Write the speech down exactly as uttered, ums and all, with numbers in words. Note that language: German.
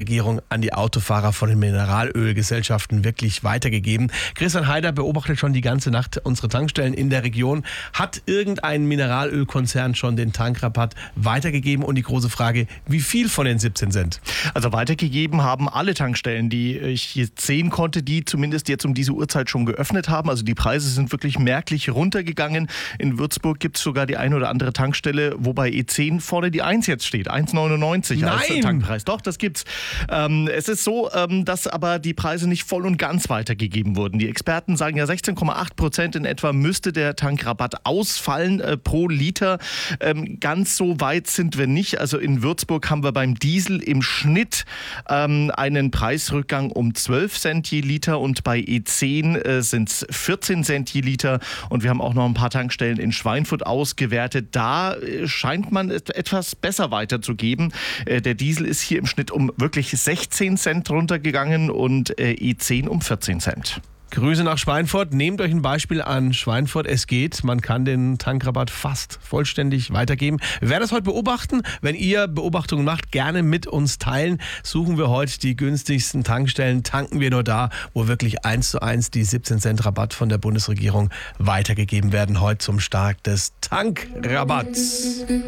Bundesregierung an die Autofahrer von den Mineralölgesellschaften wirklich weitergegeben. Christian Heider beobachtet schon die ganze Nacht unsere Tankstellen in der Region. Hat irgendein Mineralölkonzern schon den Tankrabatt weitergegeben? Und die große Frage, wie viel von den siebzehn Cent? Also weitergegeben haben alle Tankstellen, die ich hier sehen konnte, die zumindest jetzt um diese Uhrzeit schon geöffnet haben. Also die Preise sind wirklich merklich runtergegangen. In Würzburg gibt es sogar die eine oder andere Tankstelle, wo bei E zehn vorne die eins jetzt steht. eins neunundneunzig als Tankpreis. Doch, das gibt's. Ähm, es ist so, ähm, dass aber die Preise nicht voll und ganz weitergegeben wurden. Die Experten sagen ja, sechzehn Komma acht Prozent in etwa müsste der Tankrabatt ausfallen äh, pro Liter. Ähm, ganz so weit sind wir nicht. Also in Würzburg haben wir beim Diesel im Schnitt ähm, einen Preisrückgang um zwölf Cent je Liter und bei E zehn äh, sind es vierzehn Cent je Liter. Und wir haben auch noch ein paar Tankstellen in Schweinfurt ausgewertet. Da äh, scheint man etwas besser weiterzugeben. Äh, der Diesel ist hier im Schnitt um wirklich sechzehn Cent runtergegangen und äh, E zehn um vierzehn Cent. Grüße nach Schweinfurt. Nehmt euch ein Beispiel an Schweinfurt. Es geht. Man kann den Tankrabatt fast vollständig weitergeben. Wir werden das heute beobachten. Wenn ihr Beobachtungen macht, gerne mit uns teilen. Suchen wir heute die günstigsten Tankstellen. Tanken wir nur da, wo wirklich eins zu eins die siebzehn Cent Rabatt von der Bundesregierung weitergegeben werden. Heute zum Start des Tankrabatts.